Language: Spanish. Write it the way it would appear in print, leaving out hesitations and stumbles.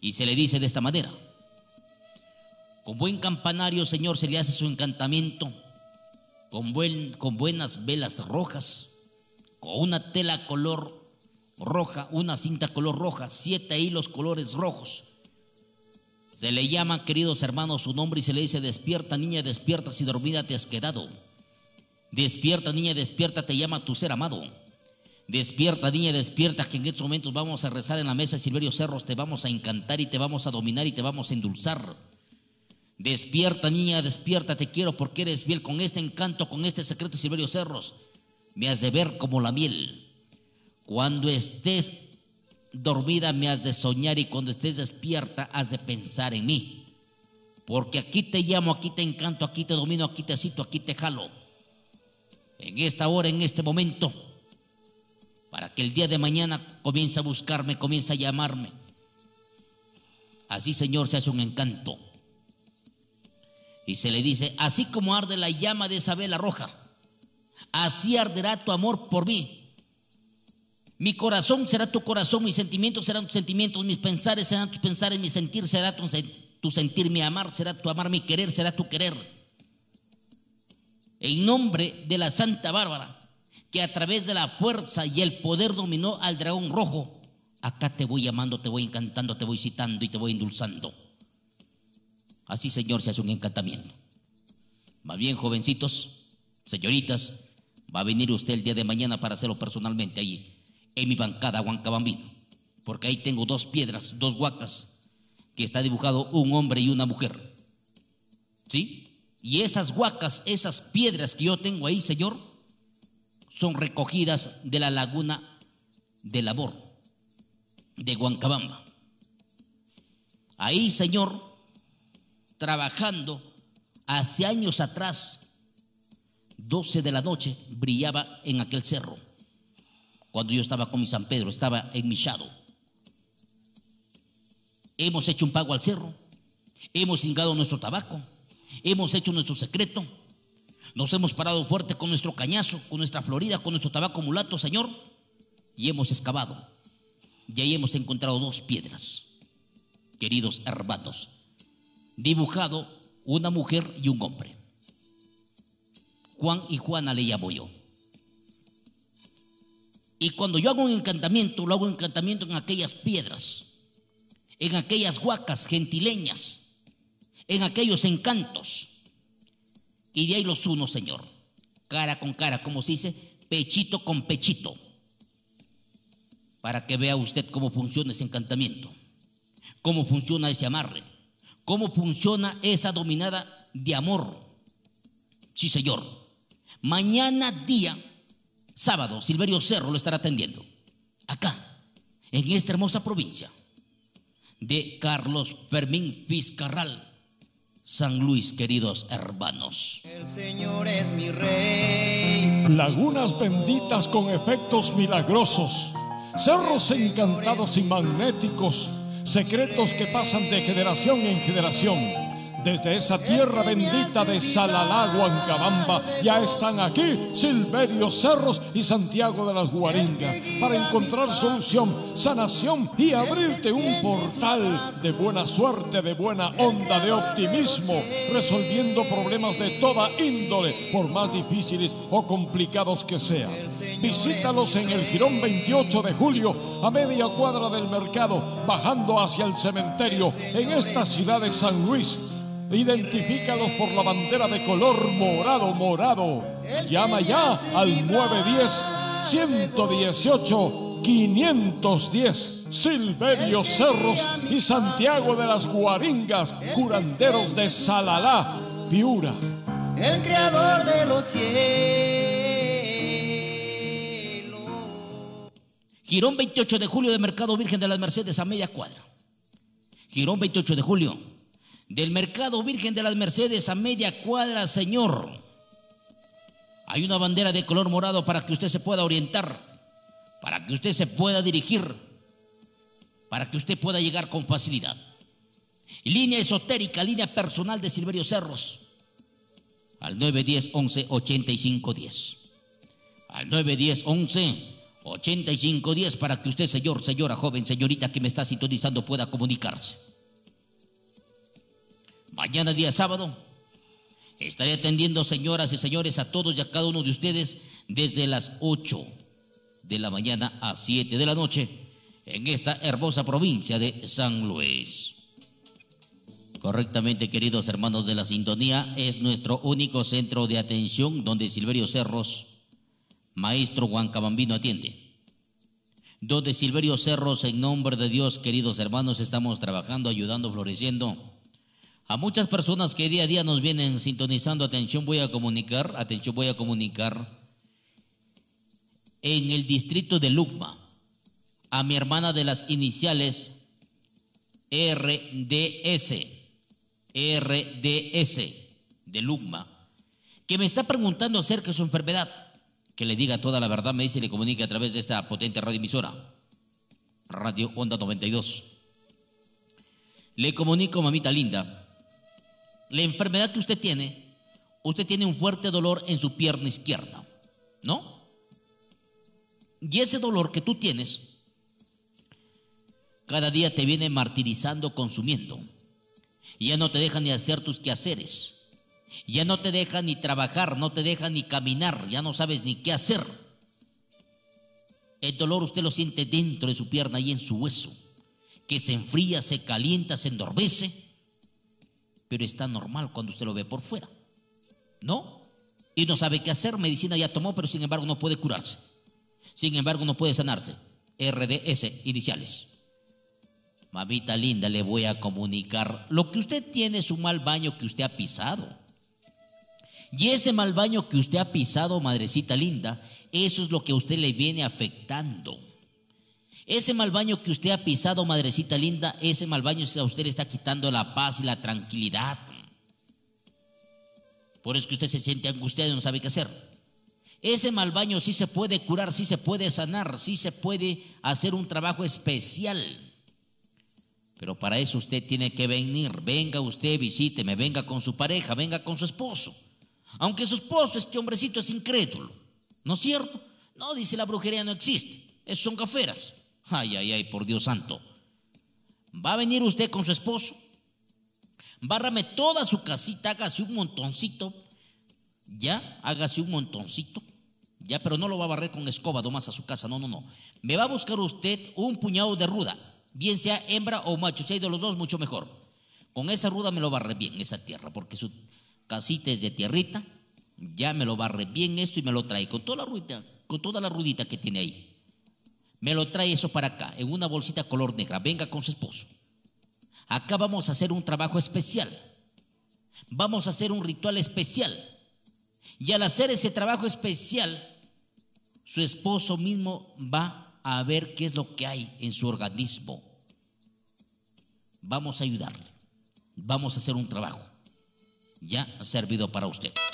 Y se le dice de esta manera: con buen campanario, Señor, se le hace su encantamiento, con buenas velas rojas, con una tela color roja, una cinta color roja, 7 hilos colores rojos. Se le llama, queridos hermanos, su nombre y se le dice: despierta, niña, despierta, si dormida te has quedado. Despierta, niña, despierta, te llama tu ser amado. Despierta, niña, despierta, que en estos momentos vamos a rezar en la mesa de Silverio Cerros, te vamos a encantar y te vamos a dominar y te vamos a endulzar. Despierta, niña, despierta, te quiero porque eres fiel. Con este encanto, con este secreto, Silverio Cerros, me has de ver como la miel. Cuando estés dormida me has de soñar, y cuando estés despierta has de pensar en mí, porque aquí te llamo, aquí te encanto, aquí te domino, aquí te cito, aquí te jalo, en esta hora, en este momento, para que el día de mañana comience a buscarme, comience a llamarme. Así, Señor, se hace un encanto. Y se le dice: así como arde la llama de esa vela roja, así arderá tu amor por mí. Mi corazón será tu corazón, mis sentimientos serán tus sentimientos, mis pensares serán tus pensares, mi sentir será tu sentir, mi amar será tu amar, mi querer será tu querer. En nombre de la Santa Bárbara, que a través de la fuerza y el poder dominó al dragón rojo, acá te voy llamando, te voy encantando, te voy citando y te voy endulzando. Así, Señor, se hace un encantamiento. Más bien, jovencitos, señoritas, va a venir usted el día de mañana para hacerlo personalmente allí en mi bancada Huancabambino, porque ahí tengo 2 piedras, 2 huacas, que está dibujado un hombre y una mujer, ¿sí? Y esas huacas, esas piedras que yo tengo ahí, Señor, son recogidas de la laguna del Amor de Huancabamba. Ahí, Señor, trabajando hace años atrás, 12 de la noche brillaba en aquel cerro. Cuando yo estaba con mi San Pedro, estaba en mi shadow. Hemos hecho un pago al cerro, hemos cingado nuestro tabaco, hemos hecho nuestro secreto, nos hemos parado fuerte con nuestro cañazo, con nuestra florida, con nuestro tabaco mulato, Señor, y hemos excavado. Y ahí hemos encontrado 2 piedras, queridos hermanos, dibujado una mujer y un hombre. Juan y Juana le llamo yo. Y cuando yo hago un encantamiento, lo hago un encantamiento en aquellas piedras, en aquellas huacas gentileñas, en aquellos encantos. Y de ahí los uno, Señor, cara con cara, como se dice, pechito con pechito, para que vea usted cómo funciona ese encantamiento, cómo funciona ese amarre, cómo funciona esa dominada de amor. Sí, Señor. Mañana día sábado, Silverio Cerro lo estará atendiendo, acá, en esta hermosa provincia de Carlos Fermín Vizcarral, San Luis, queridos hermanos. El Señor es mi rey. Lagunas benditas con efectos milagrosos, cerros encantados y magnéticos, secretos que pasan de generación en generación. Desde esa tierra bendita de Salalá, Huancabamba, ya están aquí Silverio Cerros y Santiago de las Guaringas para encontrar solución, sanación y abrirte un portal de buena suerte, de buena onda, de optimismo, resolviendo problemas de toda índole, por más difíciles o complicados que sean. Visítalos en el Jirón 28 de julio, a media cuadra del mercado, bajando hacia el cementerio, en esta ciudad de San Luis. Identifícalos por la bandera de color morado. Llama ya al 910-118-510. Silverio Cerros y Santiago de las Guaringas, curanderos de Salalá, Piura. El creador de los cielos. Jirón 28 de julio de Mercado Virgen de las Mercedes, a media cuadra. Jirón 28 de julio del Mercado Virgen de las Mercedes, a media cuadra, Señor. Hay una bandera de color morado para que usted se pueda orientar, para que usted se pueda dirigir, para que usted pueda llegar con facilidad. Línea esotérica, línea personal de Silverio Cerros, al 910-11-8510. Al 910-11 8510 para que usted, señor, señora, joven, señorita que me está sintonizando pueda comunicarse. Mañana día sábado estaré atendiendo, señoras y señores, a todos y a cada uno de ustedes desde las 8 de la mañana a 7 de la noche en esta hermosa provincia de San Luis. Correctamente, queridos hermanos de la sintonía, es nuestro único centro de atención donde Silverio Cerros, maestro Huancabambino, atiende. Donde Silverio Cerros, en nombre de Dios, queridos hermanos, estamos trabajando, ayudando, floreciendo a muchas personas que día a día nos vienen sintonizando. Atención, voy a comunicar en el distrito de Lucma a mi hermana de las iniciales RDS de Lucma, que me está preguntando acerca de su enfermedad. Que le diga toda la verdad, me dice, y le comunique a través de esta potente radioemisora, Radio Onda 92. Le comunico, mamita linda, la enfermedad que usted tiene un fuerte dolor en su pierna izquierda, ¿no? Y ese dolor que tú tienes, cada día te viene martirizando, consumiendo. Y ya no te deja ni hacer tus quehaceres. Ya no te deja ni trabajar, no te deja ni caminar, ya no sabes ni qué hacer. El dolor usted lo siente dentro de su pierna y en su hueso, que se enfría, se calienta, se endormece, pero está normal cuando usted lo ve por fuera, ¿no? Y no sabe qué hacer, medicina ya tomó, pero sin embargo no puede curarse, sin embargo no puede sanarse. RDS iniciales. Mamita linda, le voy a comunicar, lo que usted tiene es un mal baño que usted ha pisado. Y ese mal baño que usted ha pisado, madrecita linda, eso es lo que a usted le viene afectando. Ese mal baño que usted ha pisado, madrecita linda, ese mal baño a usted le está quitando la paz y la tranquilidad. Por eso que usted se siente angustiado y no sabe qué hacer. Ese mal baño sí se puede curar, sí se puede sanar, sí se puede hacer un trabajo especial. Pero para eso usted tiene que venir. Venga usted, visíteme, venga con su pareja, venga con su esposo. Aunque su esposo, este hombrecito, es incrédulo, ¿no es cierto? No, dice, la brujería no existe, esos son gaferas. Ay, ay, ay, por Dios santo. Va a venir usted con su esposo, bárrame toda su casita, hágase un montoncito, ya, hágase un montoncito, ya, pero no lo va a barrer con escoba nomás a su casa, no. Me va a buscar usted un puñado de ruda, bien sea hembra o macho, si hay de los dos, mucho mejor. Con esa ruda me lo barre bien, esa tierra, porque su casita es de tierrita, ya me lo barre bien esto y me lo trae con toda la rudita que tiene ahí. Me lo trae eso para acá, en una bolsita color negra. Venga con su esposo. Acá vamos a hacer un trabajo especial. Vamos a hacer un ritual especial. Y al hacer ese trabajo especial, su esposo mismo va a ver qué es lo que hay en su organismo. Vamos a ayudarle. Vamos a hacer un trabajo. Ya ha servido para usted.